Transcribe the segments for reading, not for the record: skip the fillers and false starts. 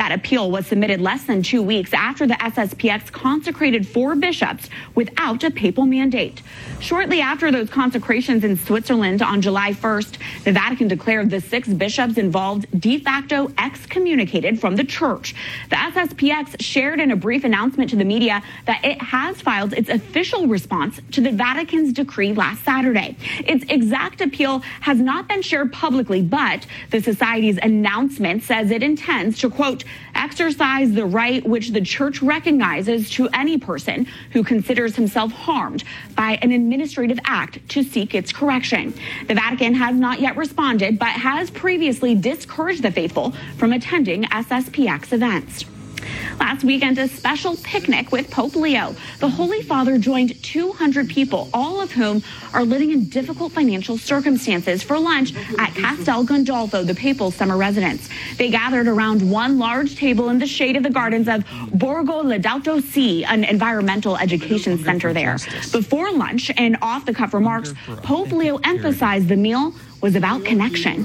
That appeal was submitted less than 2 weeks after the SSPX consecrated 4 bishops without a papal mandate. Shortly after those consecrations in Switzerland on July 1st, the Vatican declared the 6 bishops involved de facto excommunicated from the church. The SSPX shared in a brief announcement to the media that it has filed its official response to the Vatican's decree last Saturday. Its exact appeal has not been shared publicly, but the Society's announcement says it intends to, quote, exercise the right which the church recognizes to any person who considers himself harmed by an administrative act to seek its correction. The Vatican has not yet responded, but has previously discouraged the faithful from attending SSPX events. Last weekend, a special picnic with Pope Leo. The Holy Father joined 200 people, all of whom are living in difficult financial circumstances, for lunch at Castel Gandolfo, the papal summer residence. They gathered around one large table in the shade of the gardens of Borgo Laudato Si, an environmental education center there. Before lunch and off-the-cuff remarks, Pope Leo emphasized the meal was about connection.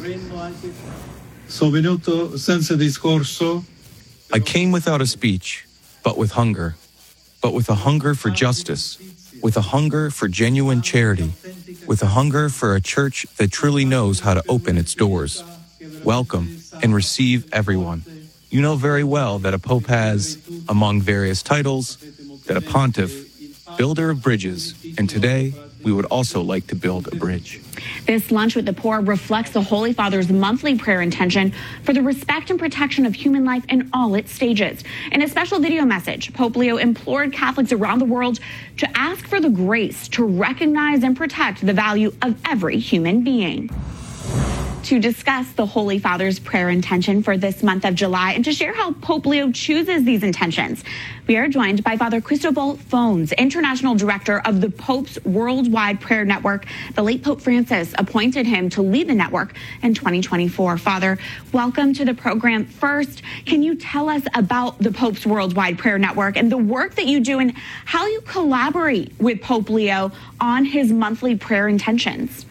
Sono venuto senza discorso. I came without a speech, but with hunger a hunger for justice, with a hunger for genuine charity, with a hunger for a church that truly knows how to open its doors, welcome and receive everyone. You know very well that a pope has, among various titles, that a pontiff, builder of bridges, and today we would also like to build a bridge. This lunch with the poor reflects the Holy Father's monthly prayer intention for the respect and protection of human life in all its stages. In a special video message, Pope Leo implored Catholics around the world to ask for the grace to recognize and protect the value of every human being. To discuss the Holy Father's prayer intention for this month of July and to share how Pope Leo chooses these intentions, we are joined by Father Cristobal Fones, International Director of the Pope's Worldwide Prayer Network. The late Pope Francis appointed him to lead the network in 2024. Father, welcome to the program. First, can you tell us about the Pope's Worldwide Prayer Network and the work that you do and how you collaborate with Pope Leo on his monthly prayer intentions?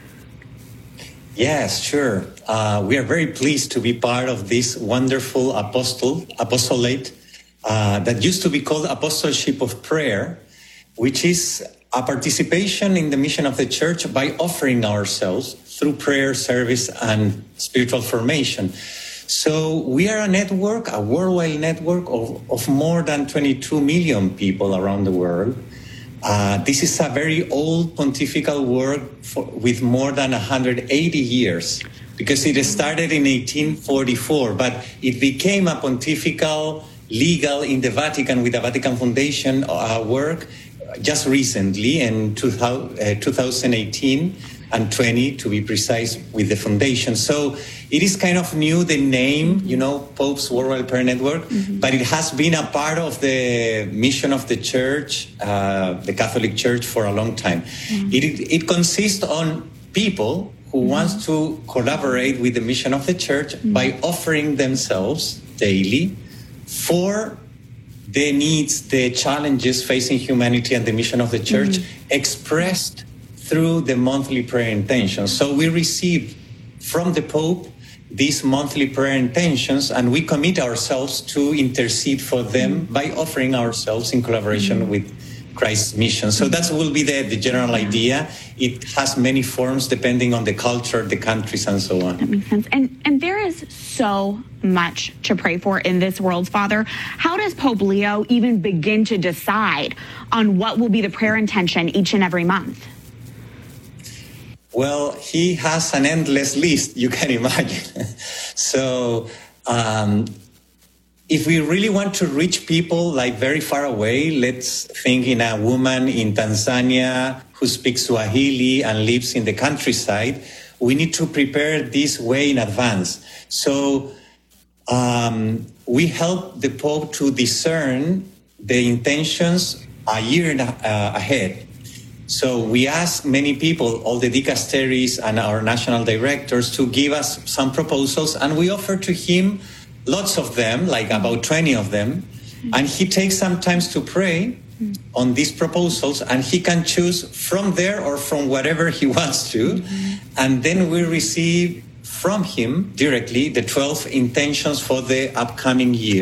Yes, sure. We are very pleased to be part of this wonderful apostolate that used to be called Apostleship of Prayer, which is a participation in the mission of the Church by offering ourselves through prayer, service, and spiritual formation. So we are a network, a worldwide network of more than 22 million people around the world. This is a very old pontifical work with more than 180 years, because it started in 1844, but it became a pontifical, legal in the Vatican with the Vatican Foundation work just recently in 2018 and 20, to be precise, with the foundation. So it is kind of new, the name, Pope's Worldwide Prayer Network, but it has been a part of the mission of the Church, the Catholic Church, for a long time. It consists on people who want to collaborate with the mission of the Church by offering themselves daily for the needs, the challenges facing humanity and the mission of the Church, expressed through the monthly prayer intentions. So we receive from the Pope these monthly prayer intentions, and we commit ourselves to intercede for them by offering ourselves in collaboration with Christ's mission. So that will be the general idea. It has many forms depending on the culture, the countries, and so on. That makes sense. And there is so much to pray for in this world, Father. How does Pope Leo even begin to decide on what will be the prayer intention each and every month? Well, he has an endless list, you can imagine. So if we really want to reach people like very far away, let's think in a woman in Tanzania who speaks Swahili and lives in the countryside. We need to prepare this way in advance. So we help the Pope to discern the intentions a year ahead. So we ask many people, all the dicasteries and our national directors, to give us some proposals, and we offer to him lots of them, like about 20 of them, and he takes some time to pray on these proposals, and he can choose from there or from whatever he wants to, and then we receive from him directly the 12 intentions for the upcoming year.